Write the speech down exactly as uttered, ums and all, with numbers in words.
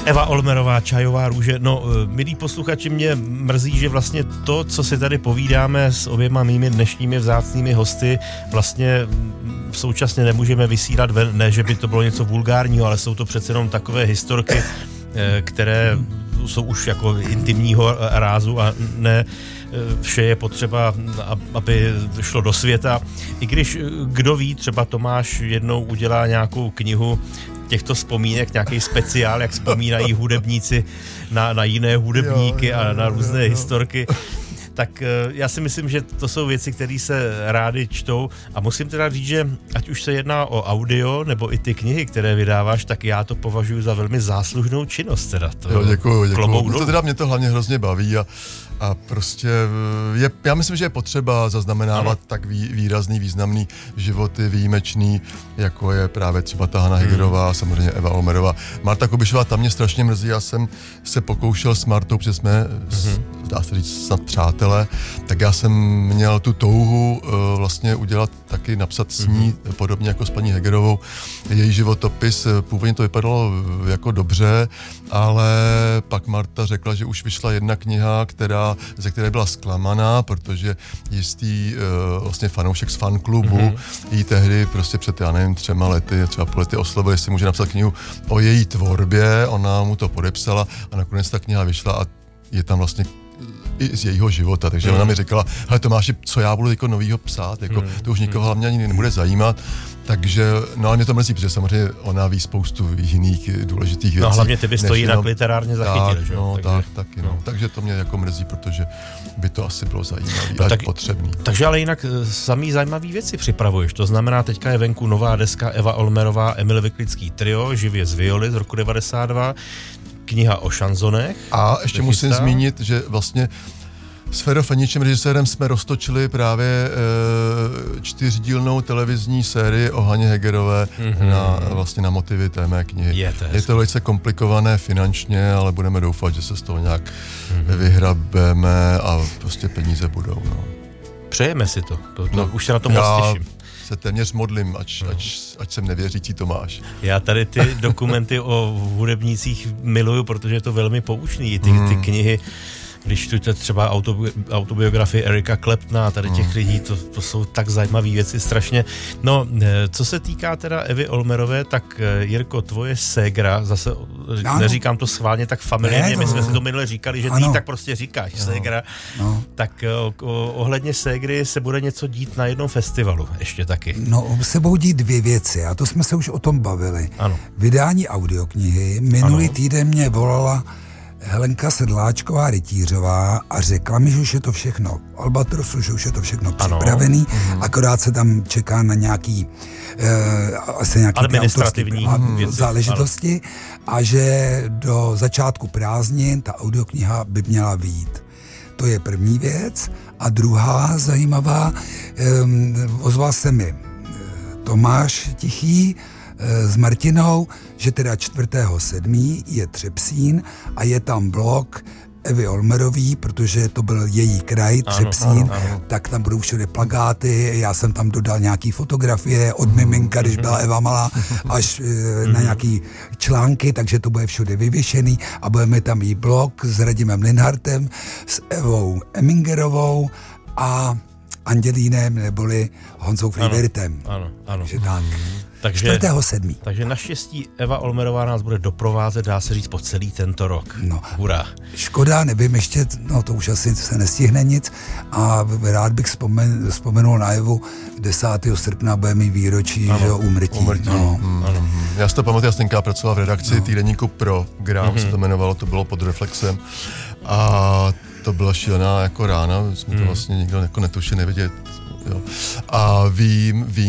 Eva Olmerová, Čajová růže. No, milí posluchači, mě mrzí, že vlastně to, co si tady povídáme s oběma mými dnešními vzácnými hosty, vlastně současně nemůžeme vysílat ven, ne, že by to bylo něco vulgárního, ale jsou to přece jenom takové historky, které jsou už jako intimního rázu a ne vše je potřeba, aby šlo do světa. I když, kdo ví, třeba Tomáš jednou udělá nějakou knihu těchto vzpomínek, nějaký speciál, jak vzpomínají hudebníci na, na jiné hudebníky a na různé historky. Tak já si myslím, že to jsou věci, které se rády čtou a musím teda říct, že ať už se jedná o audio nebo i ty knihy, které vydáváš, tak já to považuji za velmi záslužnou činnost. Teda to jo, děkuju, děkuju. To teda mě to hlavně hrozně baví a A prostě je, já myslím, že je potřeba zaznamenávat ano. tak vý, výrazný, významný životy, výjimečný, jako je právě třeba ta Hana Hegerová, hmm. samozřejmě Eva Olmerová. Marta Kubišová, tam mě strašně mrzí, já jsem se pokoušel s Martou, protože jsme, hmm. dá se říct, snad přátelé, tak já jsem měl tu touhu uh, vlastně udělat taky, napsat s ní, hmm. podobně jako s paní Hegerovou, její životopis. Původně to vypadalo jako dobře, ale pak Marta řekla, že už vyšla jedna kniha, která ze které byla zklamaná, protože jistý uh, vlastně fanoušek z fanklubu mm-hmm. jí tehdy prostě před, já nevím, třema lety, třeba půl lety oslovil, jestli může napsat knihu o její tvorbě, ona mu to podepsala a nakonec ta kniha vyšla a je tam vlastně i z jejího života, takže mm. ona mi říkala, hele Tomáši, co já budu jako novýho psát, jako mm. to už nikoho hlavně ani nebude zajímat, takže, no ale mě to mrzí, protože samozřejmě ona ví spoustu jiných důležitých věcí. No hlavně ty bys to jinak jenom literárně zachytil, tak, že jo? No, takže, tak, taky, no. no. Takže to mě jako mrzí, protože by to asi bylo zajímavé no, a tak, potřebný. Takže ale jinak samý zajímavý věci připravuješ, to znamená, teďka je venku nová deska Eva Olmerová, Emil Vyklický trio, Živě z violy z roku devadesát dva, kniha o šanzonech. A ještě musím chystá. zmínit, že vlastně s Fero Feničem, režisérem, jsme roztočili právě e, čtyřdílnou televizní sérii o Haně Hegerové mm-hmm. na, vlastně na motivy té mé knihy. Je to, je to velice komplikované finančně, ale budeme doufat, že se z toho nějak mm-hmm. vyhrabeme a prostě peníze budou. No. Přejeme si to, to, to no, už se na to moc těším. Se téměř modlím, ať, no. ať, ať jsem nevěřící Tomáš. Já tady ty dokumenty o hudebnících miluju, protože je to velmi poučný. Ty, mm. ty knihy, když čtete třeba autobi- autobiografii Erika Claptona a tady těch mm. lidí, to, to jsou tak zajímavé věci strašně. No, co se týká teda Evy Olmerové, tak Jirko, tvoje ségra, zase ano. neříkám to schválně tak familiárně, my jsme si to minule říkali, že ty ano. tak prostě říkáš no. ségra, no. tak o, o, ohledně ségry se bude něco dít na jednom festivalu ještě taky. No, se budou dít dvě věci a to jsme se už o tom bavili. Ano. Vydání audioknihy, minulý ano. týden mě volala Helenka Sedláčková Rytířová a řekla mi, že už je to všechno v Albatrosu, že už je to všechno ano. připravený, mm. akorát se tam čeká na nějaký e, asi nějaký administrativní autorský, záležitosti ano. a že do začátku prázdnin ta audiokniha by měla vyjít. To je první věc. A druhá zajímavá, e, ozval se mi Tomáš Tichý s Martinou, že teda čtvrtého sedmého je Třepsín a je tam blog Evy Olmerový, protože to byl její kraj, Třepsín, ano, ano, ano. tak tam budou všude plakáty, já jsem tam dodal nějaký fotografie od miminka, když byla Eva malá, až e, na nějaký články, takže to bude všude vyvěšený a budeme tam jí blog s Radimem Linhartem, s Evou Emingerovou a Andělínem neboli Honzou Friedrichem. Ano, ano. Takže tak. Takže, čtvrtého sedmého Takže naštěstí Eva Olmerová nás bude doprovázet, dá se říct, po celý tento rok. No. Hurá. Škoda, nevím ještě, no to už asi se nestihne nic a rád bych vzpomen, vzpomenul na Evu, desátého srpna bude mít výročí, ano, že jo, úmrtí. úmrtí. No. Hmm. Ano. Já si to pamatuju, já jsem tenkrát pracoval v redakci no. týdeníku Pro Gram, mm-hmm. se to jmenovalo, to bylo pod Reflexem a to byla šílená jako rána, jsme to mm. vlastně nikdo jako netušil nevidět. Jo. A vím, vím,